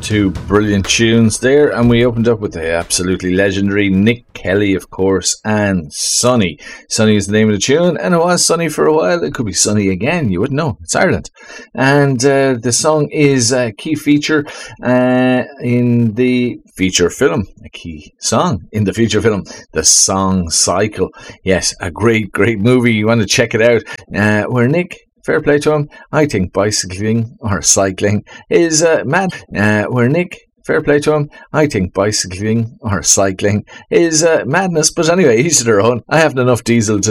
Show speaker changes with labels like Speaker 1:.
Speaker 1: Two brilliant tunes there, and we opened up with the absolutely legendary Nick Kelly, of course, and Sunny. Sunny is the name of the tune, and it was sunny for a while. It could be sunny again, you wouldn't know. It's Ireland. And the song is a key feature in the feature film, a key song in the feature film, The Song Cycle. Yes, a great movie. You want to check it out, where Nick, fair play to him, I think bicycling or cycling is mad. Where Nick, fair play to him, I think bicycling or cycling is madness. But anyway, each to their own. I haven't enough diesel to